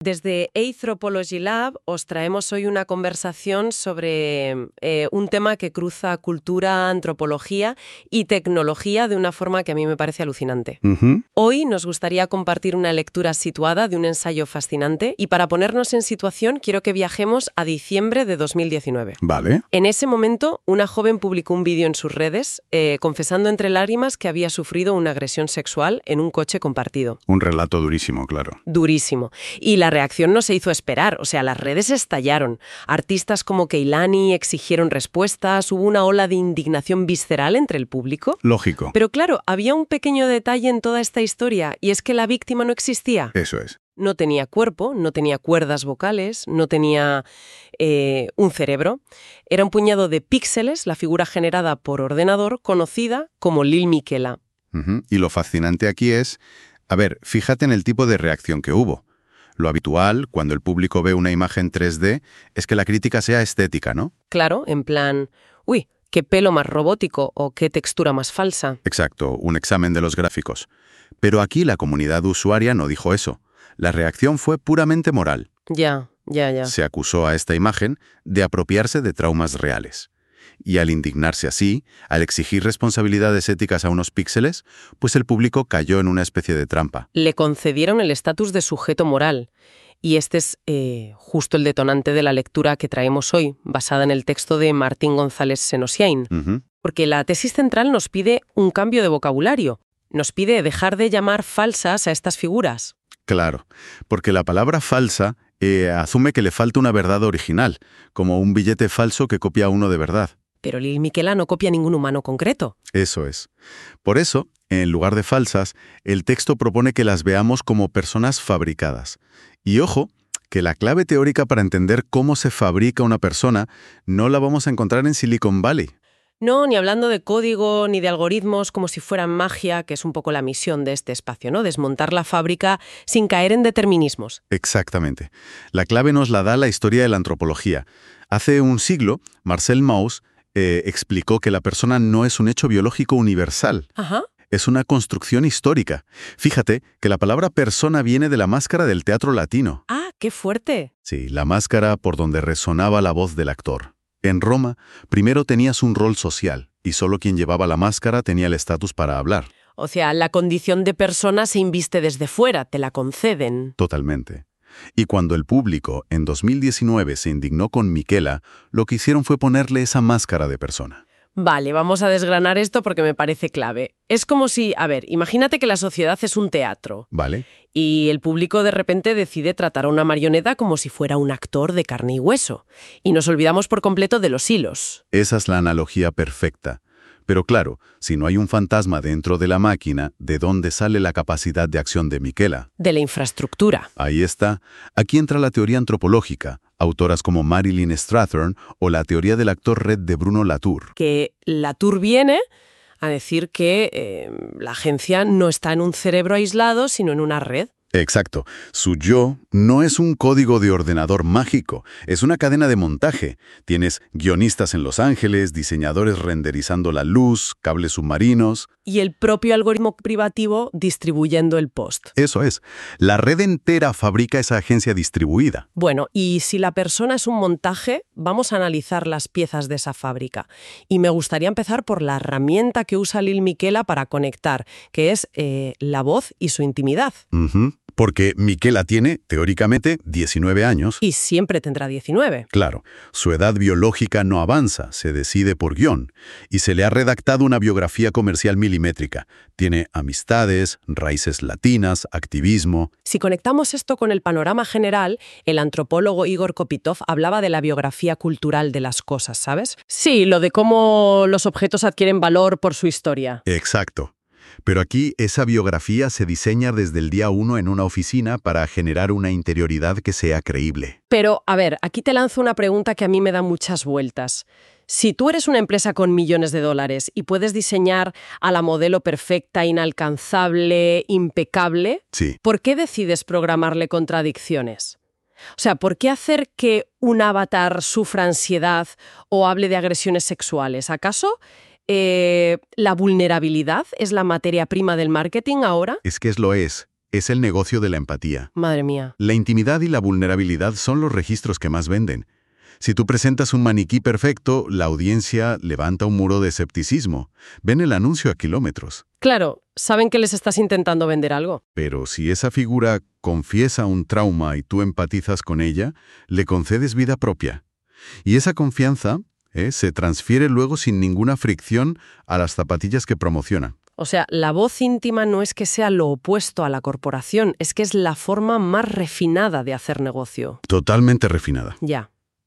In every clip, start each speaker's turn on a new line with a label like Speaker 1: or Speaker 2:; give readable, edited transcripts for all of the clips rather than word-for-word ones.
Speaker 1: Desde Anthropology Lab os traemos hoy una conversación sobre un tema que cruza cultura, antropología y tecnología de una forma que a mí me parece alucinante. Hoy nos gustaría compartir una lectura situada de un ensayo fascinante y para ponernos en situación quiero que viajemos a diciembre de 2019.
Speaker 2: Vale.
Speaker 1: En ese momento, una joven publicó un vídeo en sus redes confesando entre lágrimas que había sufrido una agresión sexual en un coche compartido.
Speaker 2: Un relato durísimo, claro.
Speaker 1: Durísimo. Y la reacción no se hizo esperar, o sea, las redes estallaron. Artistas como Kehlani exigieron respuestas, hubo una ola de indignación visceral entre el público.
Speaker 2: Lógico.
Speaker 1: Pero claro, había un pequeño detalle en toda esta historia, y es que la víctima no existía.
Speaker 2: Eso es.
Speaker 1: No tenía cuerpo, no tenía cuerdas vocales, no tenía un cerebro. Era un puñado de píxeles, la figura generada por ordenador, conocida como Lil Miquela.
Speaker 2: Y lo fascinante aquí es, fíjate en el tipo de reacción que hubo. Lo habitual, cuando el público ve una imagen 3D, es que la crítica sea estética, ¿no?
Speaker 1: Claro, en plan, uy, qué pelo más robótico o qué textura más falsa.
Speaker 2: Exacto, un examen de los gráficos. Pero aquí la comunidad usuaria no dijo eso. La reacción fue puramente moral.
Speaker 1: Ya.
Speaker 2: Se acusó a esta imagen de apropiarse de traumas reales. Y al indignarse así, al exigir responsabilidades éticas a unos píxeles, pues el público cayó en una especie de trampa.
Speaker 1: Le concedieron el estatus de sujeto moral. Y este es justo el detonante de la lectura que traemos hoy, basada en el texto de Martín González Senosiain. Porque la tesis central nos pide un cambio de vocabulario. Nos pide dejar de llamar falsas a estas figuras.
Speaker 2: Claro, porque la palabra falsa asume que le falta una verdad original, como un billete falso que copia a uno de verdad.
Speaker 1: Pero Lil Miquela no copia ningún humano concreto.
Speaker 2: Eso es. Por eso, en lugar de falsas, el texto propone que las veamos como personas fabricadas. Y ojo, que la clave teórica para entender cómo se fabrica una persona no la vamos a encontrar en Silicon Valley.
Speaker 1: No, ni hablando de código ni de algoritmos como si fueran magia, que es un poco la misión de este espacio, ¿no? Desmontar la fábrica sin caer en determinismos.
Speaker 2: Exactamente. La clave nos la da la historia de la antropología. Hace un siglo, Marcel Mauss explicó que la persona no es un hecho biológico universal.
Speaker 1: Ajá.
Speaker 2: Es una construcción histórica. Fíjate que la palabra persona viene de la máscara del teatro latino.
Speaker 1: ¡Ah, qué fuerte!
Speaker 2: Sí, la máscara por donde resonaba la voz del actor. En Roma, primero tenías un rol social, y solo quien llevaba la máscara tenía el estatus para hablar.
Speaker 1: O sea, la condición de persona se inviste desde fuera, te la conceden.
Speaker 2: Totalmente. Y cuando el público, en 2019, se indignó con Miquela, lo que hicieron fue ponerle esa máscara de persona.
Speaker 1: Vale, vamos a desgranar esto porque me parece clave. Es como si, imagínate que la sociedad es un teatro.
Speaker 2: Vale.
Speaker 1: Y el público de repente decide tratar a una marioneta como si fuera un actor de carne y hueso. Y nos olvidamos por completo de los hilos.
Speaker 2: Esa es la analogía perfecta. Pero claro, si no hay un fantasma dentro de la máquina, ¿de dónde sale la capacidad de acción de Miquela?
Speaker 1: De la infraestructura.
Speaker 2: Ahí está. Aquí entra la teoría antropológica, autoras como Marilyn Strathern o la teoría del actor Red de Bruno Latour.
Speaker 1: Que Latour viene a decir que la agencia no está en un cerebro aislado, sino en una red.
Speaker 2: Exacto. Su yo no es un código de ordenador mágico, es una cadena de montaje. Tienes guionistas en Los Ángeles, diseñadores renderizando la luz, cables submarinos.
Speaker 1: Y el propio algoritmo privativo distribuyendo el post.
Speaker 2: Eso es. La red entera fabrica esa agencia distribuida.
Speaker 1: Bueno, y si la persona es un montaje, vamos a analizar las piezas de esa fábrica. Y me gustaría empezar por la herramienta que usa Lil Miquela para conectar, que es la voz y su intimidad.
Speaker 2: Porque Miquela tiene, teóricamente, 19 años.
Speaker 1: Y siempre tendrá 19.
Speaker 2: Claro, su edad biológica no avanza, se decide por guión. Y se le ha redactado una biografía comercial milimétrica. Tiene amistades, raíces latinas, activismo.
Speaker 1: Si conectamos esto con el panorama general, el antropólogo Igor Kopitov hablaba de la biografía cultural de las cosas, ¿sabes? Sí, lo de cómo los objetos adquieren valor por su historia.
Speaker 2: Exacto. Pero aquí esa biografía se diseña desde el día 1 en una oficina para generar una interioridad que sea creíble.
Speaker 1: Pero, aquí te lanzo una pregunta que a mí me da muchas vueltas. Si tú eres una empresa con millones de dólares y puedes diseñar a la modelo perfecta, inalcanzable, impecable,
Speaker 2: sí,
Speaker 1: ¿por qué decides programarle contradicciones? O sea, ¿por qué hacer que un avatar sufra ansiedad o hable de agresiones sexuales? ¿Acaso la vulnerabilidad es la materia prima del marketing ahora?
Speaker 2: Es que lo es. es el negocio de la empatía.
Speaker 1: Madre mía.
Speaker 2: La intimidad y la vulnerabilidad son los registros que más venden. Si tú presentas un maniquí perfecto, la audiencia levanta un muro de escepticismo. Ven el anuncio a kilómetros.
Speaker 1: Claro, saben que les estás intentando vender algo.
Speaker 2: Pero si esa figura confiesa un trauma y tú empatizas con ella, le concedes vida propia. Y esa confianza se transfiere luego sin ninguna fricción a las zapatillas que promociona.
Speaker 1: O sea, la voz íntima no es que sea lo opuesto a la corporación, es que es la forma más refinada de hacer negocio.
Speaker 2: Totalmente refinada.
Speaker 1: Ya.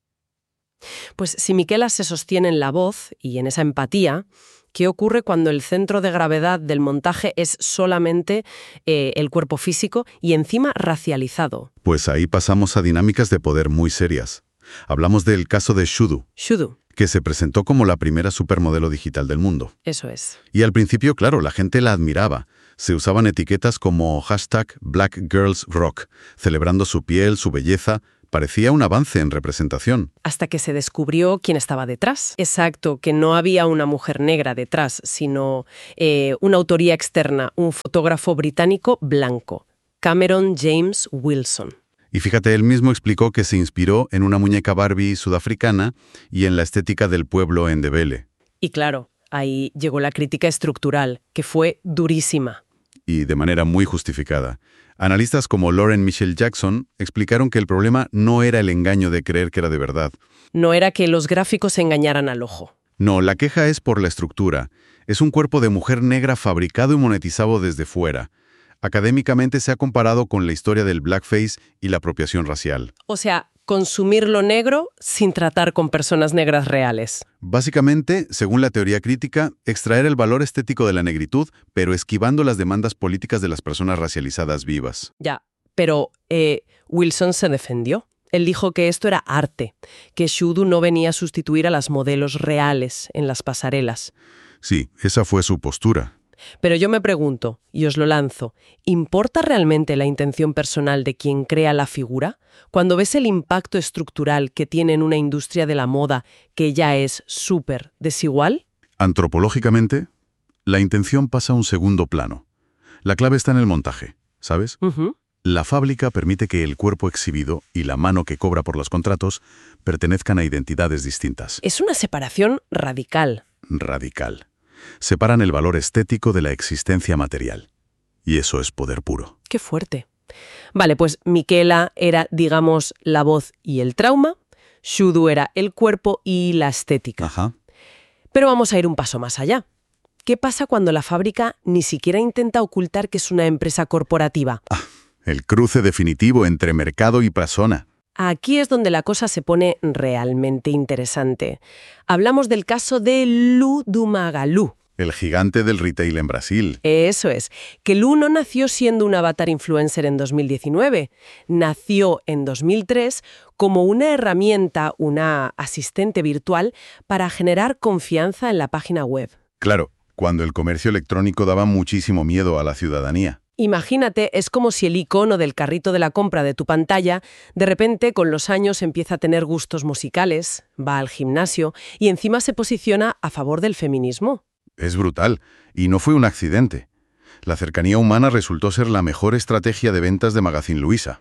Speaker 1: Pues si Miquela se sostiene en la voz y en esa empatía, ¿qué ocurre cuando el centro de gravedad del montaje es solamente el cuerpo físico y encima racializado?
Speaker 2: Pues ahí pasamos a dinámicas de poder muy serias. Hablamos del caso de Shudu, que se presentó como la primera supermodelo digital del mundo.
Speaker 1: Eso es.
Speaker 2: Y al principio, claro, la gente la admiraba. Se usaban etiquetas como #BlackGirlsRock, celebrando su piel, su belleza. Parecía un avance en representación.
Speaker 1: Hasta que se descubrió quién estaba detrás. Exacto, que no había una mujer negra detrás, sino una autoría externa, un fotógrafo británico blanco, Cameron James Wilson.
Speaker 2: Y fíjate, él mismo explicó que se inspiró en una muñeca Barbie sudafricana y en la estética del pueblo en Ndebele.
Speaker 1: Y claro, ahí llegó la crítica estructural, que fue durísima.
Speaker 2: Y de manera muy justificada. Analistas como Lauren Michelle Jackson explicaron que el problema no era el engaño de creer que era de verdad.
Speaker 1: No era que los gráficos engañaran al ojo.
Speaker 2: No, la queja es por la estructura. Es un cuerpo de mujer negra fabricado y monetizado desde fuera. Académicamente se ha comparado con la historia del blackface y la apropiación racial.
Speaker 1: O sea, consumir lo negro sin tratar con personas negras reales.
Speaker 2: Básicamente, según la teoría crítica, extraer el valor estético de la negritud, pero esquivando las demandas políticas de las personas racializadas vivas.
Speaker 1: Ya, pero Wilson se defendió. Él dijo que esto era arte, que Shudu no venía a sustituir a las modelos reales en las pasarelas.
Speaker 2: Sí, esa fue su postura.
Speaker 1: Pero yo me pregunto, y os lo lanzo, ¿importa realmente la intención personal de quien crea la figura? Cuando ves el impacto estructural que tiene en una industria de la moda que ya es súper desigual.
Speaker 2: Antropológicamente, la intención pasa a un segundo plano. La clave está en el montaje, ¿sabes? La fábrica permite que el cuerpo exhibido y la mano que cobra por los contratos pertenezcan a identidades distintas.
Speaker 1: Es una separación radical.
Speaker 2: Radical. Separan el valor estético de la existencia material. Y eso es poder puro.
Speaker 1: ¡Qué fuerte! Vale, pues Miquela era, digamos, la voz y el trauma, Shudu era el cuerpo y la estética.
Speaker 2: Ajá.
Speaker 1: Pero vamos a ir un paso más allá. ¿Qué pasa cuando la fábrica ni siquiera intenta ocultar que es una empresa corporativa?
Speaker 2: El cruce definitivo entre mercado y persona.
Speaker 1: Aquí es donde la cosa se pone realmente interesante. Hablamos del caso de Lu do Magalu.
Speaker 2: El gigante del retail en Brasil.
Speaker 1: Eso es, que Lu no nació siendo un avatar influencer en 2019. Nació en 2003 como una herramienta, una asistente virtual para generar confianza en la página web.
Speaker 2: Claro, cuando el comercio electrónico daba muchísimo miedo a la ciudadanía.
Speaker 1: Imagínate, es como si el icono del carrito de la compra de tu pantalla de repente con los años empieza a tener gustos musicales, va al gimnasio y encima se posiciona a favor del feminismo.
Speaker 2: Es brutal, y no fue un accidente. La cercanía humana resultó ser la mejor estrategia de ventas de Magazine Luiza.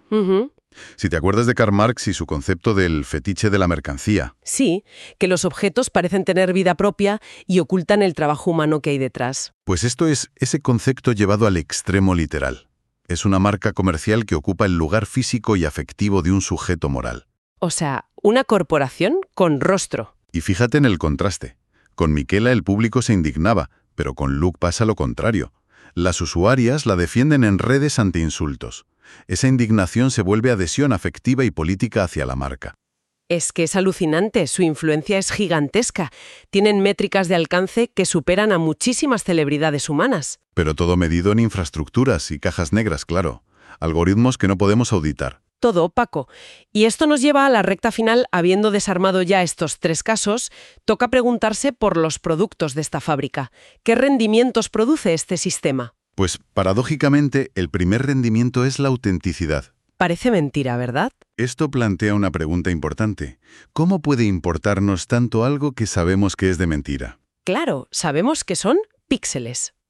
Speaker 2: Si te acuerdas de Karl Marx y su concepto del fetiche de la mercancía.
Speaker 1: Sí, que los objetos parecen tener vida propia y ocultan el trabajo humano que hay detrás.
Speaker 2: Pues esto es ese concepto llevado al extremo literal. Es una marca comercial que ocupa el lugar físico y afectivo de un sujeto moral.
Speaker 1: O sea, una corporación con rostro.
Speaker 2: Y fíjate en el contraste. Con Miquela el público se indignaba, pero con Luke pasa lo contrario. Las usuarias la defienden en redes ante insultos. Esa indignación se vuelve adhesión afectiva y política hacia la marca.
Speaker 1: Es que es alucinante, su influencia es gigantesca. Tienen métricas de alcance que superan a muchísimas celebridades humanas.
Speaker 2: Pero todo medido en infraestructuras y cajas negras, claro. Algoritmos que no podemos auditar.
Speaker 1: Todo opaco. Y esto nos lleva a la recta final. Habiendo desarmado ya estos 3 casos, toca preguntarse por los productos de esta fábrica. ¿Qué rendimientos produce este sistema?
Speaker 2: Pues, paradójicamente, el primer rendimiento es la autenticidad.
Speaker 1: Parece mentira, ¿verdad?
Speaker 2: Esto plantea una pregunta importante. ¿Cómo puede importarnos tanto algo que sabemos que es de mentira?
Speaker 1: Claro, sabemos que son píxeles.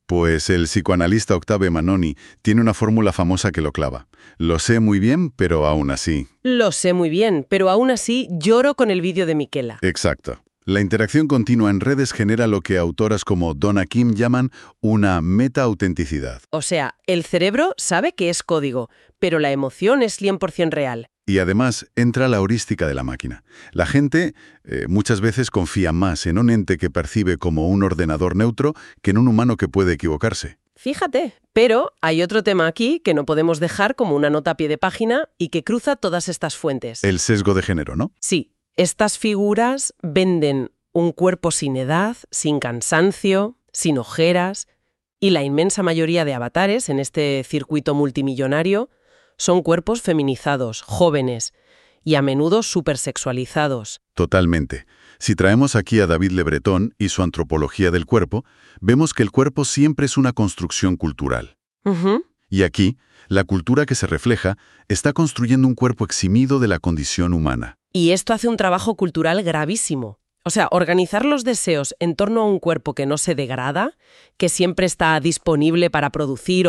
Speaker 2: Pues el psicoanalista Octave Manoni tiene una fórmula famosa que lo clava. Lo sé muy bien, pero aún así.
Speaker 1: Lo sé muy bien, pero aún así lloro con el vídeo de Miquela.
Speaker 2: Exacto. La interacción continua en redes genera lo que autoras como Donna Kim llaman una meta-autenticidad.
Speaker 1: O sea, el cerebro sabe que es código, pero la emoción es 100% real.
Speaker 2: Y además entra la heurística de la máquina. La gente muchas veces confía más en un ente que percibe como un ordenador neutro que en un humano que puede equivocarse.
Speaker 1: Fíjate, pero hay otro tema aquí que no podemos dejar como una nota a pie de página y que cruza todas estas fuentes.
Speaker 2: El sesgo de género, ¿no?
Speaker 1: Sí, estas figuras venden un cuerpo sin edad, sin cansancio, sin ojeras, y la inmensa mayoría de avatares en este circuito multimillonario son cuerpos feminizados, jóvenes y a menudo supersexualizados.
Speaker 2: Totalmente. Si traemos aquí a David Le Breton y su antropología del cuerpo, vemos que el cuerpo siempre es una construcción cultural. Y aquí, la cultura que se refleja está construyendo un cuerpo eximido de la condición humana.
Speaker 1: Y esto hace un trabajo cultural gravísimo. O sea, organizar los deseos en torno a un cuerpo que no se degrada, que siempre está disponible para producir